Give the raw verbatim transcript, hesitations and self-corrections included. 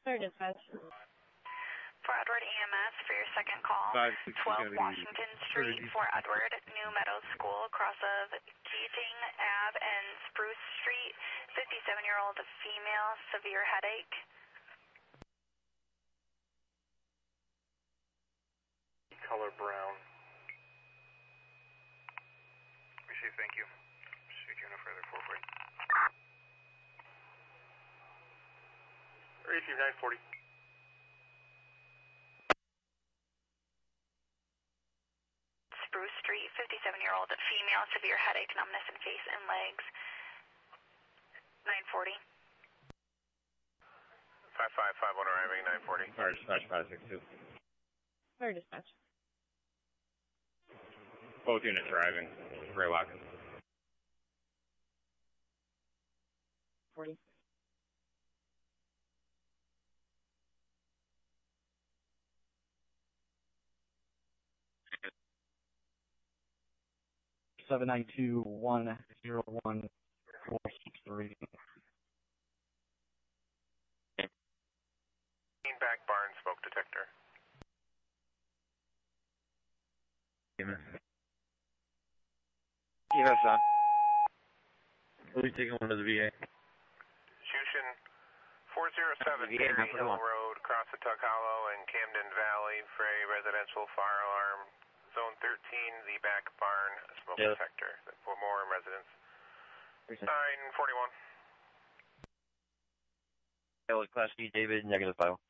Sorry, dispatch. For Edward E M S for your second call, twelve Washington Street, for Edward, New Meadows School, across of Keating Ave and Spruce Street, fifty-seven-year-old female, severe headache. Color brown. Receive, thank you. Shoot you no further, four forty. Receive nine forty. Spruce Street, fifty-seven-year-old female, severe headache, numbness in face and legs. nine forty. five five five one arriving, nine forty. Fire dispatch five six two. Fire dispatch. Both units arriving. Gray Watkins. forty. seven nine two one zero one four six three. Back barn smoke detector. E M S on. We'll be taking one to the V A. Shushin four oh seven Perry Hill Road, across the Tug Hollow and Camden Valley for a residential fire alarm. Zone thirteen, the back barn smoke yeah. detector. For more residents. nine forty-one. Class D, David, negative file.